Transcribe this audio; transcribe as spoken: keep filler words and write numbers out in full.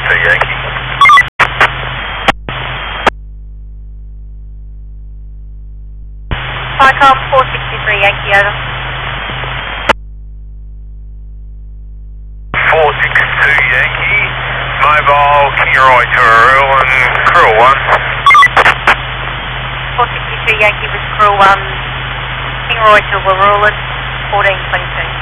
sixty-two Yankee. Vicom four sixty-three Yankee, over. four six two Yankee, mobile, Kingaroy to Arulin, crew one. four sixty-two Yankee with crew one, Kingaroy to Arulin, fourteen twenty-two.